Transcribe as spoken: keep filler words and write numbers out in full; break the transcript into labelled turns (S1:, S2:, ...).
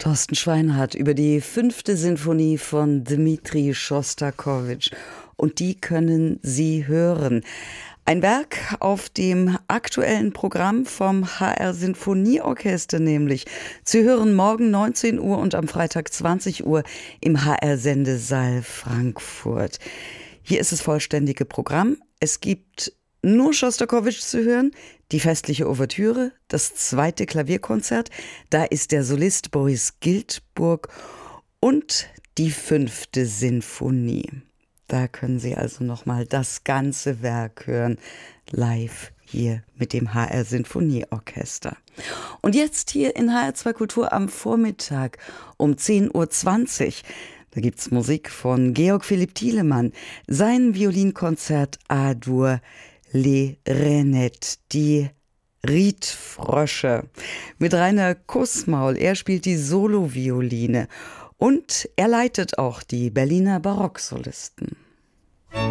S1: Thorsten Schweinhardt über die fünfte Sinfonie von Dmitri Schostakowitsch. Und die können Sie hören. Ein Werk auf dem aktuellen Programm vom H R Sinfonieorchester nämlich. zu hören morgen neunzehn Uhr und am Freitag zwanzig Uhr im H R-Sendesaal Frankfurt. Hier ist das vollständige Programm. Es gibt nur Schostakowitsch zu hören, die festliche Ouvertüre, das zweite Klavierkonzert, da ist der Solist Boris Giltburg und die fünfte Sinfonie. Da können Sie also nochmal das ganze Werk hören, live hier mit dem H R Sinfonieorchester. Und jetzt hier in H R zwei Kultur am Vormittag um zehn Uhr zwanzig. Da gibt's Musik von Georg Philipp Thielemann, sein Violinkonzert A-Dur, Les Rainettes, die Riedfrösche, mit Rainer Kussmaul. Er spielt die Solovioline und er leitet auch die Berliner Barocksolisten.